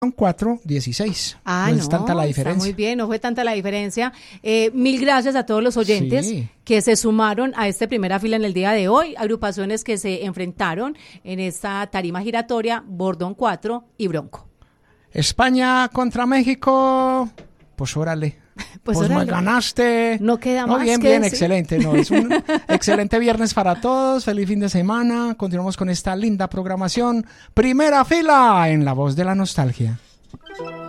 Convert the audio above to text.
4-16. No es tanta la diferencia. Está muy bien, no fue tanta la diferencia. Mil gracias a todos los oyentes que se sumaron a esta primera fila en el día de hoy. Agrupaciones que se enfrentaron en esta tarima giratoria, Bordón 4 y Bronco. España contra México, pues órale. Pues me ganaste. No queda más. Bien, bien, excelente. Es un excelente viernes para todos. Feliz fin de semana. Continuamos con esta linda programación. Primera fila en La Voz de la Nostalgia.